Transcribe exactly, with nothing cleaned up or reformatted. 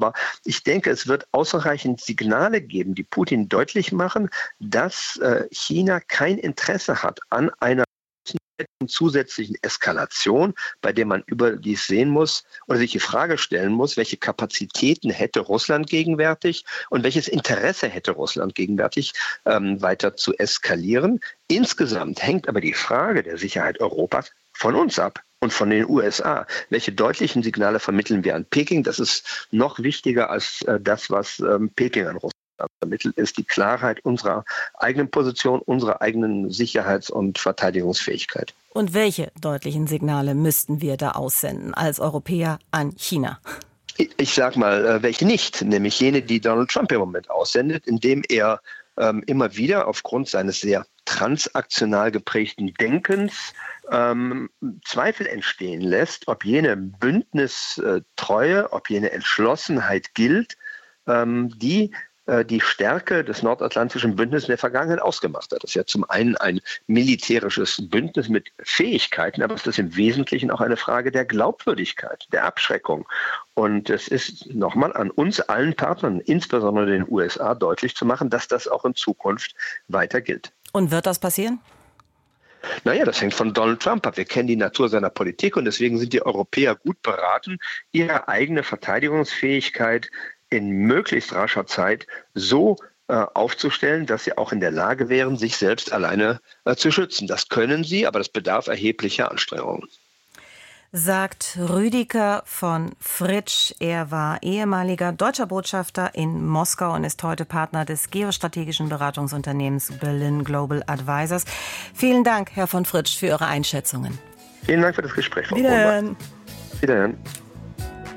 Aber ich denke, es wird ausreichend Signale geben, die Putin deutlich machen, dass äh, China kein Interesse hat an einer zusätzlichen Eskalation, bei der man überdies sehen muss oder sich die Frage stellen muss, welche Kapazitäten hätte Russland gegenwärtig und welches Interesse hätte Russland gegenwärtig, ähm, weiter zu eskalieren. Insgesamt hängt aber die Frage der Sicherheit Europas von uns ab und von den U S A. Welche deutlichen Signale vermitteln wir an Peking? Das ist noch wichtiger als äh, das, was ähm, Peking an Russland vermittelt, ist die Klarheit unserer eigenen Position, unserer eigenen Sicherheits- und Verteidigungsfähigkeit. Und welche deutlichen Signale müssten wir da aussenden als Europäer an China? Ich, ich sage mal, welche nicht, nämlich jene, die Donald Trump im Moment aussendet, indem er ähm, immer wieder aufgrund seines sehr transaktional geprägten Denkens ähm, Zweifel entstehen lässt, ob jene Bündnistreue, ob jene Entschlossenheit gilt, ähm, die die Stärke des nordatlantischen Bündnisses in der Vergangenheit ausgemacht hat. Das ist ja zum einen ein militärisches Bündnis mit Fähigkeiten, aber es ist im Wesentlichen auch eine Frage der Glaubwürdigkeit, der Abschreckung. Und es ist nochmal an uns allen Partnern, insbesondere den U S A, deutlich zu machen, dass das auch in Zukunft weiter gilt. Und wird das passieren? Naja, das hängt von Donald Trump ab. Wir kennen die Natur seiner Politik und deswegen sind die Europäer gut beraten, ihre eigene Verteidigungsfähigkeit in möglichst rascher Zeit so äh, aufzustellen, dass sie auch in der Lage wären, sich selbst alleine äh, zu schützen. Das können sie, aber das bedarf erheblicher Anstrengungen. Sagt Rüdiger von Fritsch. Er war ehemaliger deutscher Botschafter in Moskau und ist heute Partner des geostrategischen Beratungsunternehmens Berlin Global Advisors. Vielen Dank, Herr von Fritsch, für Ihre Einschätzungen. Vielen Dank für das Gespräch, Frau Wiederhören. Wiederhören.